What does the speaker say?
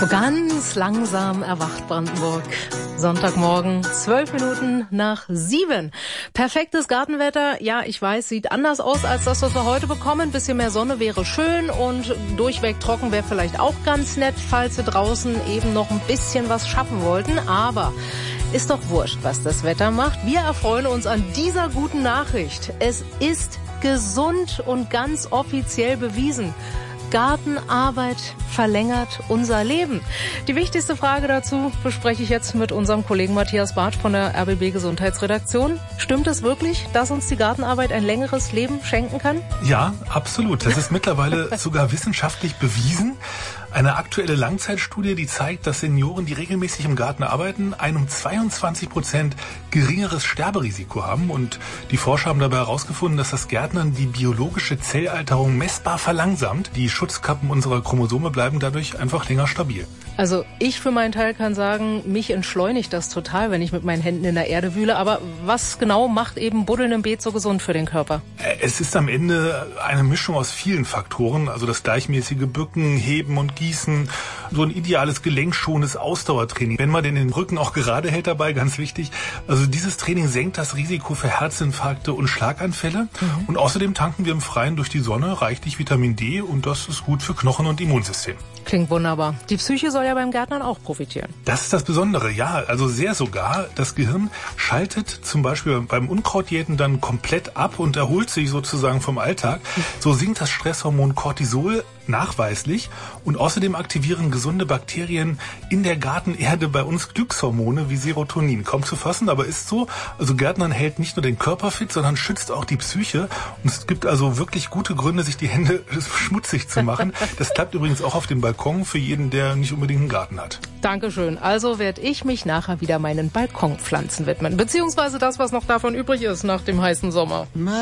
Ganz langsam erwacht Brandenburg. Sonntagmorgen, 7:12. Perfektes Gartenwetter. Ja, ich weiß, sieht anders aus als das, was wir heute bekommen. Bisschen mehr Sonne wäre schön und durchweg trocken wäre vielleicht auch ganz nett, falls Sie draußen eben noch ein bisschen was schaffen wollten. Aber ist doch wurscht, was das Wetter macht. Wir erfreuen uns an dieser guten Nachricht. Es ist gesund und ganz offiziell bewiesen. Gartenarbeit verlängert unser Leben. Die wichtigste Frage dazu bespreche ich jetzt mit unserem Kollegen Matthias Bartsch von der RBB Gesundheitsredaktion. Stimmt es wirklich, dass uns die Gartenarbeit ein längeres Leben schenken kann? Ja, absolut. Das ist mittlerweile sogar wissenschaftlich bewiesen. Eine aktuelle Langzeitstudie, die zeigt, dass Senioren, die regelmäßig im Garten arbeiten, ein um 22% geringeres Sterberisiko haben. Und die Forscher haben dabei herausgefunden, dass das Gärtnern die biologische Zellalterung messbar verlangsamt. Die Schutzkappen unserer Chromosome bleiben dadurch einfach länger stabil. Also ich für meinen Teil kann sagen, mich entschleunigt das total, wenn ich mit meinen Händen in der Erde wühle. Aber was genau macht eben Buddeln im Beet so gesund für den Körper? Es ist am Ende eine Mischung aus vielen Faktoren. Also das gleichmäßige Bücken, Heben und Gießen, so ein ideales gelenkschonendes Ausdauertraining. Wenn man den Rücken auch gerade hält dabei, ganz wichtig. Also dieses Training senkt das Risiko für Herzinfarkte und Schlaganfälle. Und außerdem tanken wir im Freien durch die Sonne reichlich Vitamin D und das ist gut für Knochen und Immunsystem. Klingt wunderbar. Die Psyche soll ja beim Gärtnern auch profitieren. Das ist das Besondere, ja, also sehr sogar. Das Gehirn schaltet zum Beispiel beim Unkrautjäten dann komplett ab und erholt sich sozusagen vom Alltag. So sinkt das Stresshormon Cortisol nachweislich und außerdem aktivieren gesunde Bakterien in der Gartenerde bei uns Glückshormone wie Serotonin. Kaum zu fassen, aber ist so. Also Gärtnern hält nicht nur den Körper fit, sondern schützt auch die Psyche. Und es gibt also wirklich gute Gründe, sich die Hände schmutzig zu machen. Das klappt übrigens auch auf dem Balkon für jeden, der nicht unbedingt einen Garten hat. Dankeschön. Also werde ich mich nachher wieder meinen Balkonpflanzen widmen. Beziehungsweise das, was noch davon übrig ist nach dem heißen Sommer.